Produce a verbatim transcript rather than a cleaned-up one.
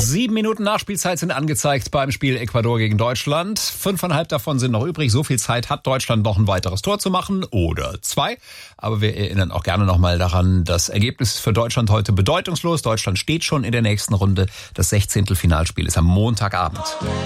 Sieben Minuten Nachspielzeit sind angezeigt beim Spiel Ecuador gegen Deutschland. Fünfeinhalb davon sind noch übrig. So viel Zeit hat Deutschland, noch ein weiteres Tor zu machen oder zwei. Aber wir erinnern auch gerne nochmal daran, das Ergebnis ist für Deutschland heute bedeutungslos. Deutschland steht schon in der nächsten Runde. Das Sechzehntelfinalspiel ist am Montagabend.